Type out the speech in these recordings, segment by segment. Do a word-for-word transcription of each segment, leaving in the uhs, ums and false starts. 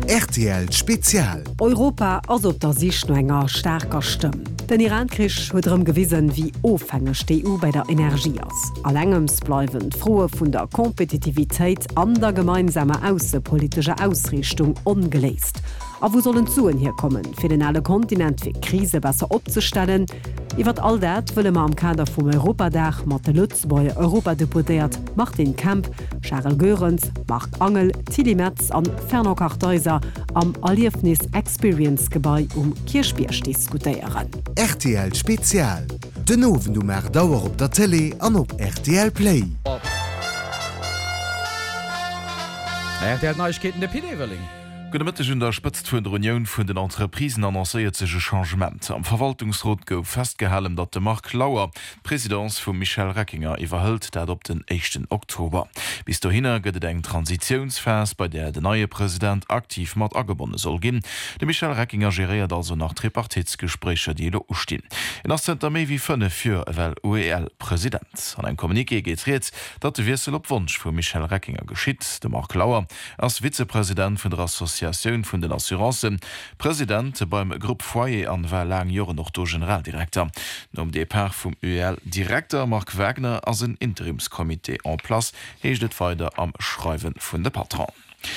R T L Spezial. Europa ass op der sich no enger starker Stimme. Den Irankrich huet erëm gewissen wie ofhängeg D U bei der Energie ass. Allengems bleiwen froe vun der Kompetitivitéit an der gemeinsame außenpolitische Ausrichtung ongeleest. A wo sollen Zuen hier kommen, fir den alle Kontinent fir Krise besser opzustellen? Iwer all dat wëlle ma am Kader vum Europadach mat de Lützbauer Europadeputiert Martin Kemp, Charles Görens, Mark Angel, Tilly Metz an Ferner Kartäuser am Aliefnis Experience Gebäi um Kirschbiersch diskutieren. R T L Spezial. Den Owen du mer Dauer op der Tele an op R T L Play. R T L Neuigkeiten der P D-Welling. Gënnemëtteg hun der spëtzt vun der Union vun den Entreprisen annoncéiert sege Changement. Am Verwaltungsrat gouf festgehalen, dat de Mark Lauer, Präsident vum Michel Reckinger, iwwerhëlt dat op den echten Oktober. Bis dahinne gëtt eng Transitionsphase, bei der de neue Präsident aktiv mat agebonne soll ginn. De Michel Reckinger geriert also nach Tripartitsgesprächer Diele ustien. En ass Zter méi wie fënne fir well O E L-Präsident. An eng Kommuniké geht reet, dat de Wirsel op Wunsch vu Michel Reckinger geschitt. De Mark Lauer als Vizepräsident vun der Association vun den Assuranzen, Präsident beim Gruppe Foyer an war lang Jore noch do Generaldirektor. Nom de Per vum U E L-Direktor Mark Wagner as een Interimskomitee en Plas heecht et weiter am Schreiwen vun de Patron.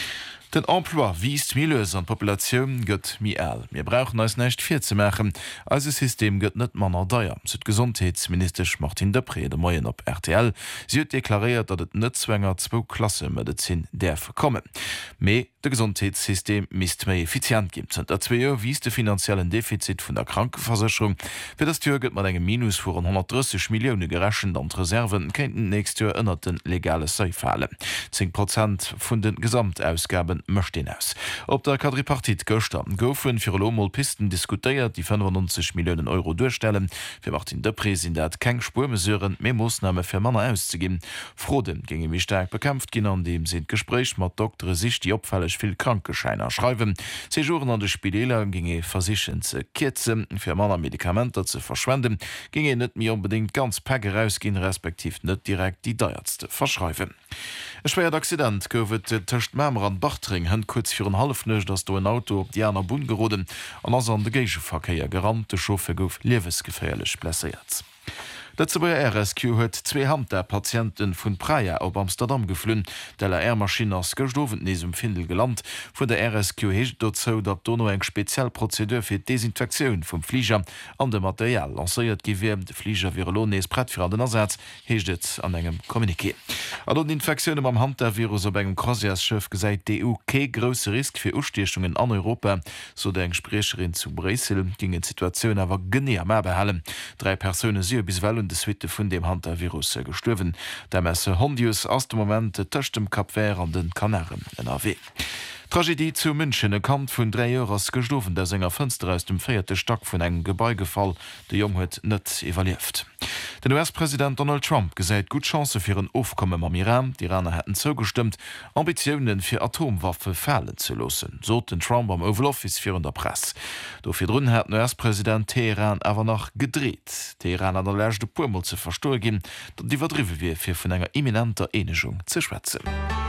Den Emploi wiest milles an Populationun gëtt mi all. Wir brauchen als nächt vier ze machen, als das System gëtt net manner deier. Süd Gesundheitsminister Martin Depré de Moien op R T L. Sie hat deklariert, dat et net zwnger zwo Klasse Medizin der verkommen. Me de Gesundheitssystem mist méi effizient gibt. Der zwei Jahr wies de finanziellen Defizit vun der Krankenversicherung. Für das Tür gëtt man engem Minus vor hundertdreißig Millionen gerechen an Reserven kenten nächst Jahr ënner den legale Seifale. zehn Prozent vun den Gesamtausgaben möchte den aus. Ob der Quadripartit Göster goufen fir Lomolpisten diskutiert, die fünfundneunzig Millionen Euro durchstellen, fir Martin Depré sind dat keng Spurmesuren mé Moosnahme fir Manner auszugeben. Froden ginge wie stark bekämpft gin, an dem sind Gespräch mat Doktore sich die opfällig viel Krankescheiner schreiben. Sejoren an de Spideler ginge versichen ze kizen, fir Manner Medikamenter ze verschwenden, ginge net mir unbedingt ganz pegge rausgin, respektiv net direkt die deiertste verschreiben. E schwer Accident goufet töcht Mämer an Bachtring hen kurz fir een half nøch, dats du ein Auto op Diner Bun geroden an ass an de Geigeverkeier gerant de Schofe gouf liewesgefährlich blessiert. Dat bei R S Q huet zwei Hand der Patienten vun Praia op Amsterdam geflünn, der der Airmaschine ass gestowen nesem Findel geland. Von der R S Q hecht dort zo, dat donno eng Spezialprozedur fir Desinfektionun vum Flieger an de Material lanceiert gewirm de Flieger Virolones brett fir an den Ersatz hechtet an engem Kommuniké. An den Infektionen am Hand der Virus op engem Krosiaschef gesäit D U K grosse Risk fir Ustechungen an Europa, so der eng Sprecherin zu Bresel gingen Situationun awer gënne mehr behalen. Drei Personen sie bis well de Suite vun dem Handvirus gestuwen. Der Messe Hondius aus dem Moment töchtem Kapver an den Kanaren N R W. Tragedie zu München, e Kant vun drei Jahres gestofen, der Sänger Fenster aus dem feierte Stock vun engem Gebäigefall, de Jung huet net evaluiert. Den U S-Präsident Donald Trump gesäit gut Chance fir een Aufkommen am Iran, die Iraner hätten zugestimmt, Ambitionen fir Atomwaffe fallen zu losen, so den Trump am Oval Office fir der Press. Dofir drun hat den U S-Präsident Teheran awer noch gedreht. Teheran an der lächte Pumel ze versto gin, dat die verdriwe wie fir vun enger imminenter Enegung ze schwätzen.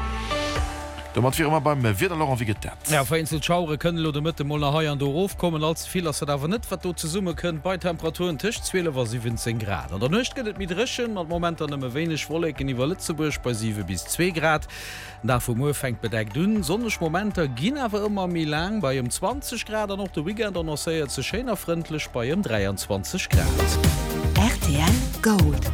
Da mat wir immer beim wieder wie getat. Ja, Vereinzelschauure können oder mit dem Moller Hai an der Hof kommen als viel as dawer net wat du ze summe können bei Temperaturen Tisch zwille war siebzehn Grad. An der nicht gehtt mit Rischen mat moment an dem wenig Wolleg in Iwer Litzeburg bei sieben bis zwei Grad. Da vu Mo fängt bedeckt dünn sonnech Momente gin awer immer mi lang bei um zwanzig Grad an noch de Weekend an noch seiert ze schener freundlich bei um dreiundzwanzig Grad. R T L Gold.